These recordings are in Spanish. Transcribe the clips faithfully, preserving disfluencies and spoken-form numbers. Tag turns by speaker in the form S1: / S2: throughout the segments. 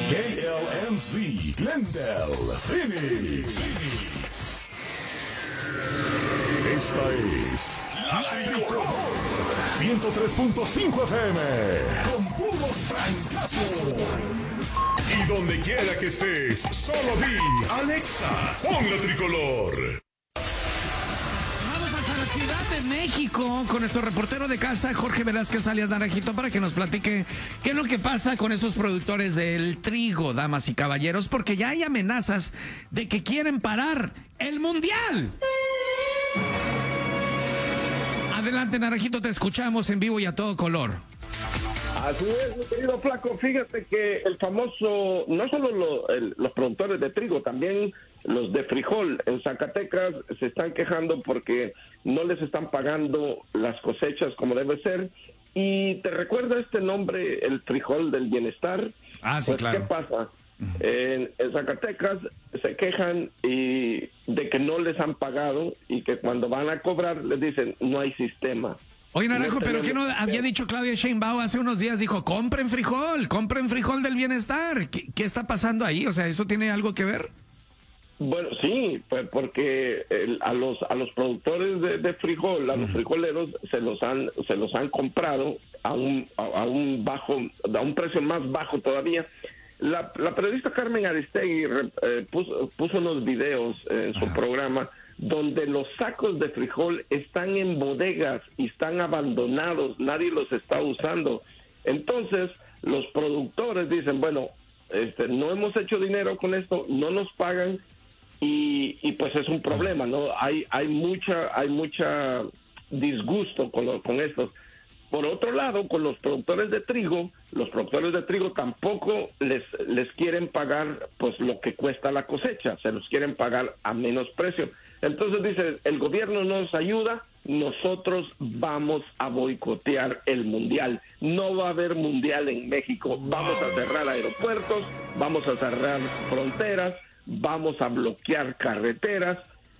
S1: K L M C, Glendale, Phoenix. Esta es La Tricolor ciento tres punto cinco F M con puros francazos. Y donde quiera que estés, solo di Alexa, pon La Tricolor.
S2: Ciudad de México con nuestro reportero de casa Jorge Velázquez alias Naranjito para que nos platique qué es lo que pasa con esos productores del trigo, damas y caballeros, porque ya hay amenazas de que quieren parar el mundial. Adelante, Naranjito, te escuchamos en vivo y a todo color.
S3: Así es, mi querido Flaco. Fíjate que el famoso, no solo lo, el, los productores de trigo, también los de frijol en Zacatecas se están quejando porque no les están pagando las cosechas como debe ser. Y te recuerda este nombre, el frijol del bienestar.
S2: Ah, sí,
S3: pues,
S2: claro.
S3: ¿qué pasa? En, en Zacatecas se quejan y de que no les han pagado y que cuando van a cobrar les dicen no hay sistema.
S2: Oye, Naranjo, pero ¿qué no había dicho Claudia Sheinbaum hace unos días? Dijo, compren frijol, compren frijol del bienestar. ¿Qué, qué está pasando ahí? O sea, ¿eso tiene algo que ver?
S3: Bueno, sí, pues porque el, a los a los productores de, de frijol, a los frijoleros se los han se los han comprado a un a, a un bajo a un precio más bajo todavía. La, la periodista Carmen Aristegui eh, puso, puso unos videos en su Ajá. programa donde los sacos de frijol están en bodegas y están abandonados, nadie los está usando. Entonces, los productores dicen, bueno, este, no hemos hecho dinero con esto, no nos pagan y, y pues es un problema, ¿no? Hay hay mucha hay mucha disgusto con, lo, con estos. Por otro lado, con los productores de trigo, los productores de trigo tampoco les les quieren pagar pues lo que cuesta la cosecha, se los quieren pagar a menos precio. Entonces dice, el gobierno nos ayuda, nosotros vamos a boicotear el mundial. No va a haber mundial en México, vamos a cerrar aeropuertos, vamos a cerrar fronteras, vamos a bloquear carreteras.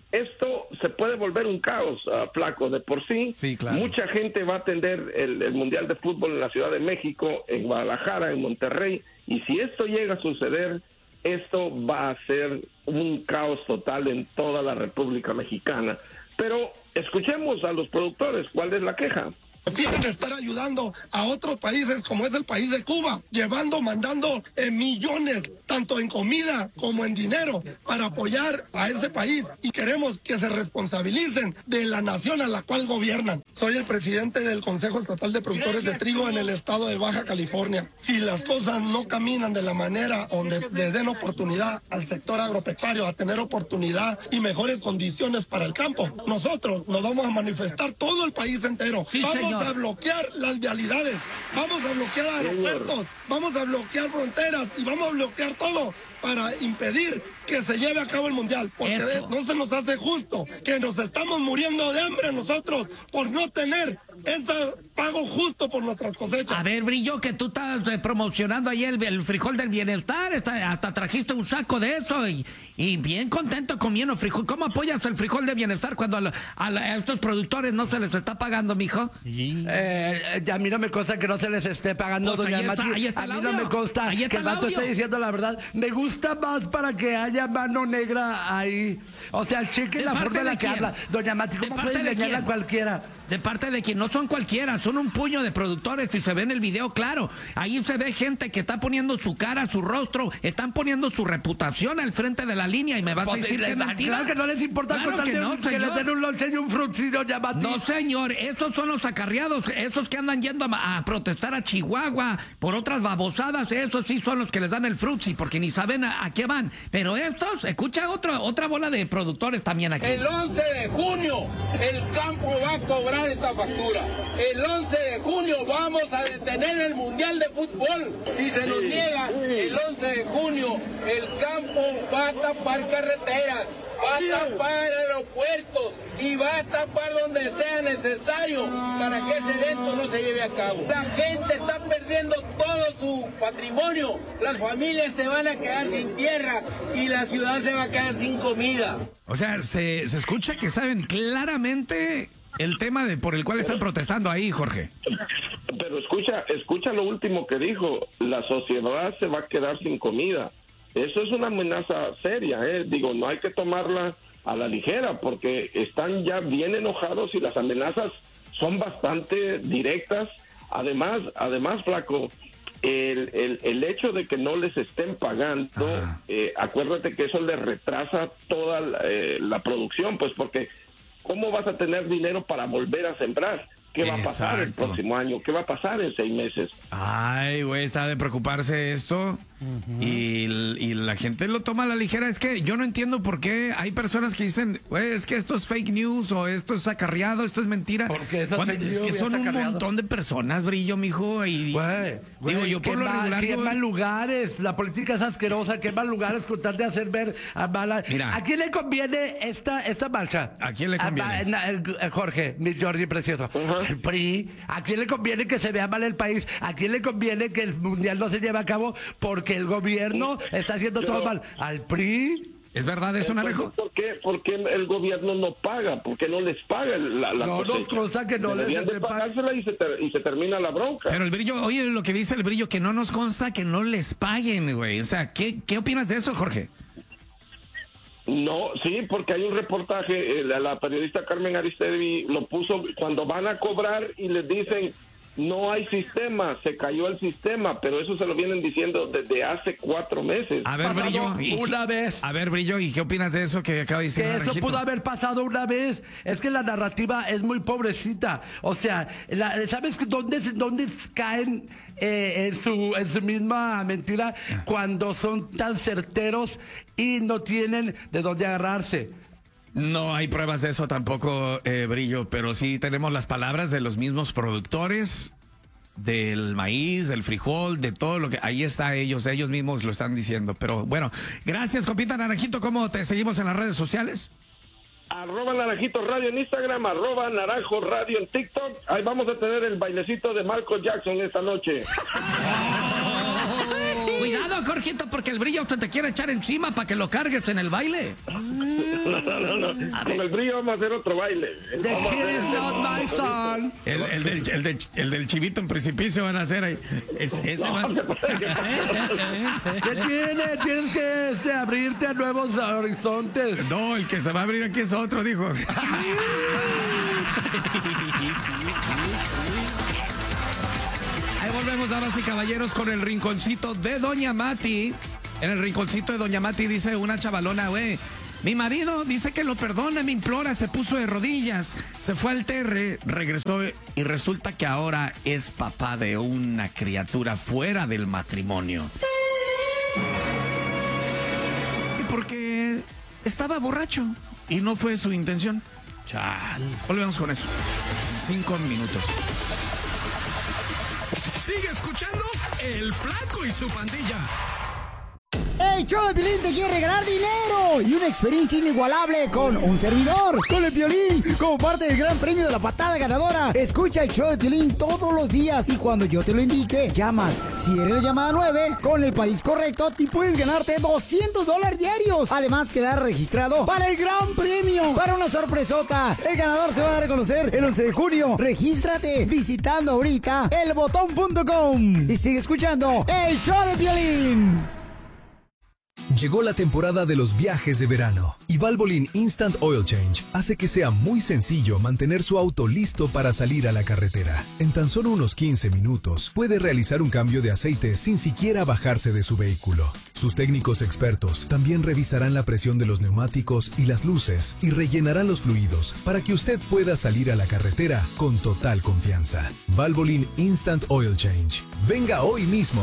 S3: Esto se puede volver un caos, uh, Flaco, de por sí.
S2: Sí, claro.
S3: Mucha gente va a atender el, el Mundial de Fútbol en la Ciudad de México, en Guadalajara, en Monterrey, y si esto llega a suceder, esto va a ser un caos total en toda la República Mexicana. Pero escuchemos a los productores, ¿cuál es la queja?
S4: Prefieren estar ayudando a otros países como es el país de Cuba, llevando, mandando eh, millones, tanto en comida como en dinero, para apoyar a ese país. Y queremos que se responsabilicen de la nación a la cual gobiernan. Soy el presidente del Consejo Estatal de Productores de Trigo en el estado de Baja California. Si las cosas no caminan de la manera donde le den oportunidad al sector agropecuario a tener oportunidad y mejores condiciones para el campo, nosotros nos vamos a manifestar todo el país entero.
S2: Sí,
S4: vamos
S2: señor.
S4: a bloquear las vialidades, vamos a bloquear aeropuertos, vamos a bloquear fronteras y vamos a bloquear todo para impedir que se lleve a cabo el mundial, porque de, no se nos hace justo que nos estamos muriendo de hambre nosotros por no tener ese pago justo por nuestras cosechas.
S2: A ver, Brillo, que tú estás eh, promocionando ahí el, el frijol del bienestar, está, hasta trajiste un saco de eso y, y bien contento comiendo frijol. ¿Cómo apoyas el frijol de bienestar cuando a, a, a estos productores no se les está pagando, mijo?
S5: Sí. Eh, a mí no me consta que no se les esté pagando,
S2: pues
S5: doña
S2: está,
S5: Mati. A mí no me consta que el vato esté diciendo la verdad. Me gusta más para que haya mano negra ahí. O sea, chequen la forma en la que habla. Doña Mati, ¿cómo puede engañar a cualquiera?
S2: De parte de quien no son cualquiera, son un puño de productores. Si se ve en el video, claro, ahí se ve gente que está poniendo su cara, su rostro, están poniendo su reputación al frente de la línea y me vas pues a decir que es mentira.
S5: Claro que no les importa
S2: claro que, no,
S5: que les den un lonche y un frutzi, doña Mati.
S2: No, señor, esos son los acarreados, esos que andan yendo a, a protestar a Chihuahua por otras babosadas, esos sí son los que les dan el frutzi, porque ni saben a, a qué van. Pero estos, escucha otra, otra bola de productores también aquí.
S6: El once de junio, el campo va a cobrar esta factura. El once de junio vamos a detener el Mundial de Fútbol. Si se nos niega el once de junio, el campo va a tapar carreteras, va a tapar aeropuertos y va a tapar donde sea necesario para que ese evento no se lleve a cabo. La gente está perdiendo todo su patrimonio, las familias se van a quedar sin tierra y la ciudad se va a quedar sin comida.
S2: O sea, se, se escucha que saben claramente el tema de por el cual están protestando ahí, Jorge.
S3: Pero pero escucha, escucha lo último que dijo. La sociedad se va a quedar sin comida. Eso es una amenaza seria, ¿eh? Digo, no hay que tomarla a la ligera porque están ya bien enojados y las amenazas son bastante directas. Además, además, Flaco, el, el, el hecho de que no les estén pagando, eh, acuérdate que eso les retrasa toda la, eh, la producción, pues porque ¿cómo vas a tener dinero para volver a sembrar? ¿Qué va
S2: Exacto.
S3: a pasar el próximo año? ¿Qué va a pasar en seis meses?
S2: Ay, güey, está de preocuparse esto. Uh-huh. y, y la gente lo toma a la ligera. Es que yo no entiendo por qué hay personas que dicen, güey, es que esto es fake news o esto es acarreado, esto es mentira.
S5: Porque es,
S2: es que son un montón de personas, Brillo, mijo. Y
S5: güey, güey,
S2: digo, yo por lo regular.
S5: Queman lugares, la política es asquerosa, queman lugares con tal de hacer ver a mala.
S2: Mira,
S5: ¿a quién le conviene esta, esta marcha?
S2: ¿A quién le conviene?
S5: A, a, a Jorge, mi Jordi precioso. Uh-huh. El P R I. ¿A quién le conviene que se vea mal el país? ¿A quién le conviene que el mundial no se lleve a cabo? Porque el gobierno está haciendo todo mal. ¿Al P R I?
S2: ¿Es verdad eso, Naranjo?
S3: ¿Por qué, ¿Por qué el gobierno no paga? ¿Por qué no les paga la, la
S5: no,
S3: cosecha?
S5: No, cosa que no
S3: Deberían
S5: les
S3: de pagársela y se, ter, y se termina la bronca.
S2: Pero el Brillo, oye, lo que dice el Brillo, que no nos consta que no les paguen, güey. O sea, ¿qué, qué opinas de eso, Jorge?
S3: No, sí, porque hay un reportaje, la, la periodista Carmen Aristegui lo puso cuando van a cobrar y les dicen, no hay sistema, se cayó el sistema, pero eso se lo vienen diciendo desde hace cuatro meses.
S2: A ver, Brillo,
S5: una vez.
S2: A ver, Brillo, ¿y qué opinas de eso que acaba de decir?
S5: Que eso
S2: Naranjito?
S5: pudo haber pasado una vez. Es que la narrativa es muy pobrecita. O sea, la, ¿sabes dónde, dónde caen eh, en, su, en su misma mentira? Ah. Cuando son tan certeros y no tienen de dónde agarrarse.
S2: No hay pruebas de eso tampoco, eh, Brillo, pero sí tenemos las palabras de los mismos productores del maíz, del frijol, de todo lo que... Ahí está ellos, ellos mismos lo están diciendo. Pero bueno, gracias, compita Naranjito. ¿Cómo te seguimos en las redes sociales?
S3: Arroba Naranjito Radio en Instagram, arroba Naranjo Radio en TikTok. Ahí vamos a tener el bailecito de Michael Jackson esta noche.
S2: Cuidado, Jorgito, porque el Brillo se te quiere echar encima para que lo cargues en el baile.
S3: No, no, no, no. Con el Brillo vamos a hacer otro baile.
S5: The kid is not my son.
S2: El, el, del, el, del, el del chivito en precipicio van a hacer ahí. Es, ese no, van...
S5: ¿Qué tiene? Tienes que este, abrirte a nuevos horizontes.
S2: No, el que se va a abrir aquí es otro, dijo. Ahí volvemos, damas y caballeros, con el rinconcito de Doña Mati. En el rinconcito de Doña Mati dice una chavalona, güey, mi marido dice que lo perdona, me implora, se puso de rodillas, se fue al terre, regresó y resulta que ahora es papá de una criatura fuera del matrimonio. Y porque estaba borracho y no fue su intención. Chal. Volvemos con eso. Cinco minutos.
S1: Sigue escuchando El Flaco y su pandilla.
S7: El show de Piolín te quiere regalar dinero y una experiencia inigualable con un servidor, con el Piolín, como parte del gran premio de la patada ganadora. Escucha el show de Piolín todos los días y cuando yo te lo indique, llamas. Si eres la llamada nueve, con el país correcto, y puedes ganarte doscientos dólares diarios. Además, quedar registrado para el gran premio, para una sorpresota. El ganador se va a dar a conocer el once de junio. Regístrate visitando ahorita el botón punto com y sigue escuchando el show de Piolín.
S8: Llegó la temporada de los viajes de verano y Valvoline Instant Oil Change hace que sea muy sencillo mantener su auto listo para salir a la carretera. En tan solo unos quince minutos puede realizar un cambio de aceite sin siquiera bajarse de su vehículo. Sus técnicos expertos también revisarán la presión de los neumáticos y las luces y rellenarán los fluidos para que usted pueda salir a la carretera con total confianza. Valvoline Instant Oil Change. Venga hoy mismo.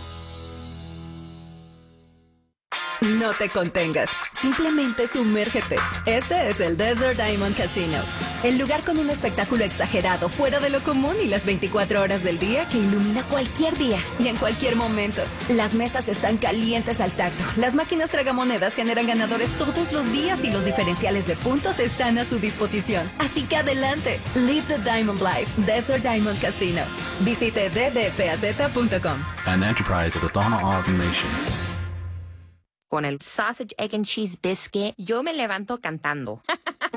S9: No te contengas, simplemente sumérgete. Este es el Desert Diamond Casino, el lugar con un espectáculo exagerado, fuera de lo común y las veinticuatro horas del día que ilumina cualquier día y en cualquier momento. Las mesas están calientes al tacto, las máquinas tragamonedas generan ganadores todos los días y los diferenciales de puntos están a su disposición. Así que adelante, live the Diamond Life, Desert Diamond Casino. Visite d d c a z punto com.
S10: An enterprise of the Thama Ogden Nation.
S11: Con el Sausage, Egg and Cheese Biscuit, yo me levanto cantando.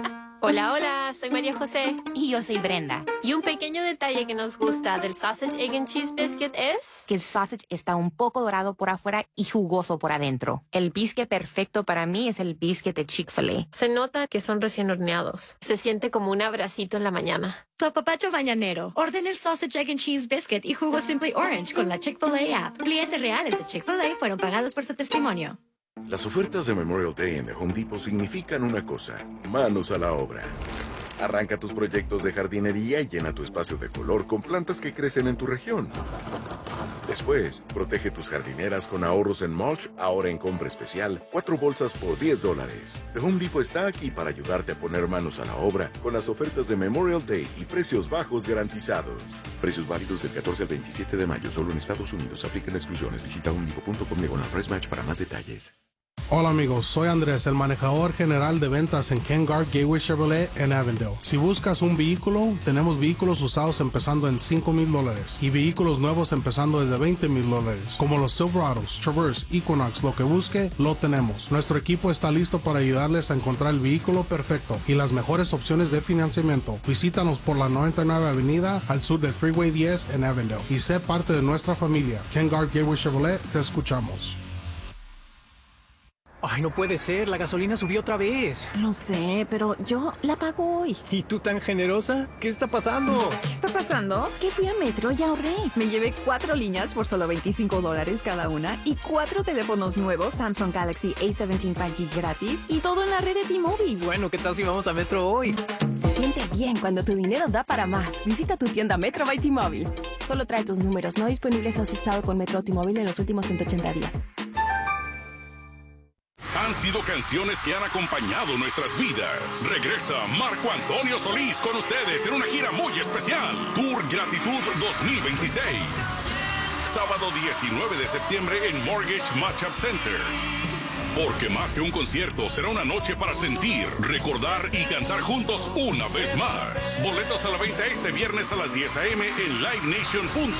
S11: Hola, hola, soy María José.
S12: Y yo soy Brenda.
S11: Y un pequeño detalle que nos gusta del Sausage, Egg and Cheese Biscuit es...
S12: que el sausage está un poco dorado por afuera y jugoso por adentro. El biscuit perfecto para mí es el biscuit de Chick-fil-A.
S11: Se nota que son recién horneados. Se siente como un abracito en la mañana.
S13: Tu apapacho mañanero. Orden el Sausage, Egg and Cheese Biscuit y jugo Simply Orange con la Chick-fil-A app. Clientes reales de Chick-fil-A fueron pagados por su testimonio.
S14: Las ofertas de Memorial Day en The Home Depot significan una cosa: manos a la obra. Arranca tus proyectos de jardinería y llena tu espacio de color con plantas que crecen en tu región. Después, protege tus jardineras con ahorros en mulch, ahora en compra especial, cuatro bolsas por diez dólares. The Home Depot está aquí para ayudarte a poner manos a la obra con las ofertas de Memorial Day y precios bajos garantizados. Precios válidos del catorce al veintisiete de mayo, solo en Estados Unidos. Aplican exclusiones. Visita home depot punto com diagonal price match para más detalles.
S15: Hola amigos, soy Andrés, el manejador general de ventas en Ken Garff Gateway Chevrolet en Avondale. Si buscas un vehículo, tenemos vehículos usados empezando en cinco mil dólares y vehículos nuevos empezando desde veinte mil dólares. Como los Silverados, Traverse, Equinox, lo que busque, lo tenemos. Nuestro equipo está listo para ayudarles a encontrar el vehículo perfecto y las mejores opciones de financiamiento. Visítanos por la noventa y nueve Avenida al sur del Freeway diez en Avondale y sé parte de nuestra familia. Ken Garff Gateway Chevrolet, te escuchamos.
S16: Ay, no puede ser, la gasolina subió otra vez.
S17: Lo sé, pero yo la pago hoy.
S16: ¿Y tú tan generosa? ¿Qué está pasando?
S17: ¿Qué está pasando? Que fui a Metro y ahorré. Me llevé cuatro líneas por solo veinticinco dólares cada una y cuatro teléfonos nuevos Samsung Galaxy A diecisiete cinco G gratis y todo en la red de T-Mobile.
S16: Bueno, ¿qué tal si vamos a Metro hoy?
S17: Se siente bien cuando tu dinero da para más. Visita tu tienda Metro by T-Mobile. Solo trae tus números no disponibles si has estado con Metro o T-Mobile en los últimos ciento ochenta días.
S1: Han sido canciones que han acompañado nuestras vidas. Regresa Marco Antonio Solís con ustedes en una gira muy especial. Tour Gratitud dos mil veintiséis. Sábado diecinueve de septiembre en Mortgage Matchup Center. Porque más que un concierto, será una noche para sentir, recordar y cantar juntos una vez más. Boletos a la venta este viernes a las diez a eme en live nation punto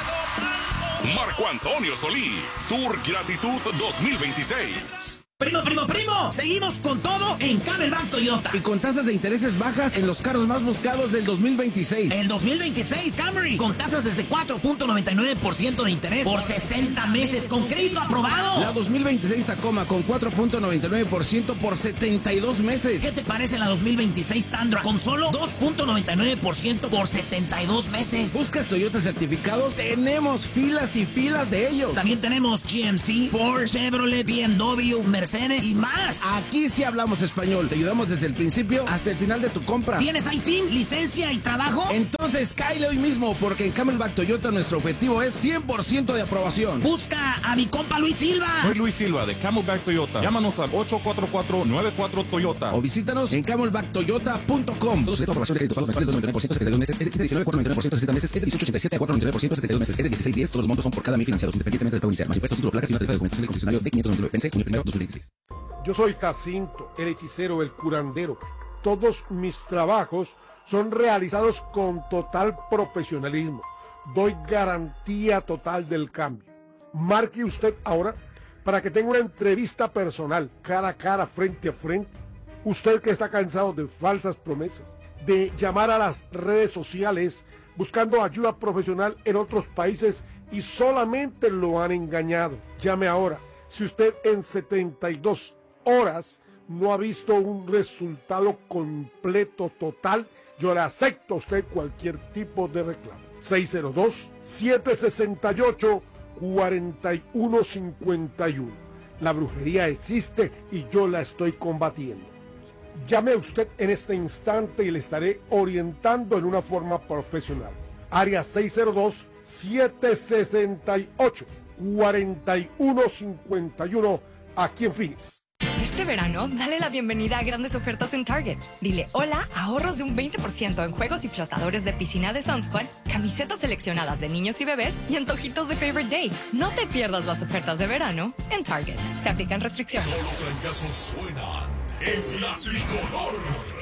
S1: com. Marco Antonio Solís, Sur Gratitud dos mil veintiséis.
S18: Primo, primo, primo, seguimos con todo en Camelback Toyota.
S19: Y con tasas de intereses bajas en los carros más buscados del dos mil veintiséis.
S18: El dos mil veintiséis Camry, con tasas desde cuatro punto noventa y nueve por ciento de interés por sesenta meses con crédito aprobado.
S19: La dos mil veintiséis Tacoma con cuatro punto noventa y nueve por ciento por setenta y dos meses.
S18: ¿Qué te parece la dos mil veintiséis Tundra con solo dos punto noventa y nueve por ciento por setenta y dos meses?
S19: ¿Buscas Toyota certificados? Tenemos filas y filas de ellos.
S18: También tenemos G M C, Ford, Chevrolet, B M W, Mercedes y más.
S19: Aquí sí hablamos español. Te ayudamos desde el principio hasta el final de tu compra.
S18: ¿Tienes I T I N, licencia y trabajo?
S19: Entonces cáile hoy mismo, porque en Camelback Toyota nuestro objetivo es cien por ciento de aprobación.
S18: Busca a mi compa Luis Silva.
S20: Soy Luis Silva de Camelback Toyota. Llámanos al ocho cuatro cuatro nueve cuatro Toyota.
S19: O visítanos en camelback toyota punto com. Dos de aprobación de crédito pagos mensuales de noventa y nueve por ciento, setenta y dos meses. Es de diecinueve por noventa y nueve por ciento, sesenta meses. Es de dieciocho ochenta y siete a cuatro noventa y nueve por ciento, setenta y dos meses. Es de dieciséis diez. Todos los montos son por cada mil financiados, independientemente del pago inicial. Más impuestos, título, placas y una tarifa de documentación del concesionario de quinientos noventa y nueve. Pense, junio primero, dos mil veintiséis.
S21: Yo soy Jacinto, el hechicero, el curandero. Todos mis trabajos son realizados con total profesionalismo. Doy garantía total del cambio. Marque usted ahora para que tenga una entrevista personal, cara a cara, frente a frente. Usted que está cansado de falsas promesas, de llamar a las redes sociales buscando ayuda profesional en otros países y solamente lo han engañado. Llame ahora. Si usted en setenta y dos horas no ha visto un resultado completo, total, yo le acepto a usted cualquier tipo de reclamo. seis cero dos, siete seis ocho, cuatro uno cinco uno. La brujería existe y yo la estoy combatiendo. Llame a usted en este instante y le estaré orientando en una forma profesional. Área seis cero dos, siete seis ocho, cuatro uno cinco uno, aquí en Phoenix.
S22: Este verano, dale la bienvenida a grandes ofertas en Target. Dile hola, ahorros de un veinte por ciento en juegos y flotadores de piscina de Sunsquad, camisetas seleccionadas de niños y bebés y antojitos de Favorite Day. No te pierdas las ofertas de verano en Target. Se aplican restricciones.
S1: Solo fracasos suenan en la tricolor.